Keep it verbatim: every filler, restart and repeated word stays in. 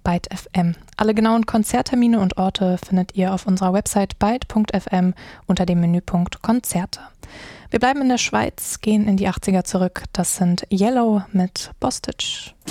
Byte F M. Alle genauen Konzerttermine und Orte findet ihr auf unserer Website byte punkt f m unter dem Menüpunkt Konzerte. Wir bleiben in der Schweiz, gehen in die achtziger zurück. Das sind Yellow mit Bostitch.